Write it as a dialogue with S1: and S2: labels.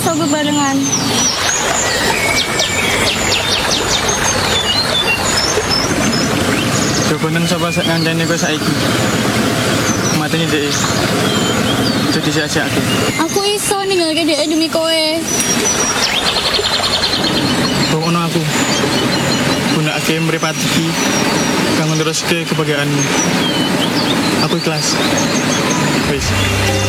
S1: iso bebarengan.
S2: Coba nang sapa ngancani kowe saiki. Matine dhek. Jadi sia-siake.
S1: Aku iso ninggalke dhek demi kowe.
S2: Pokoknya aku gunakake mripat iki kanggo neruske kebahagiaanmu. Aku ikhlas. Wis.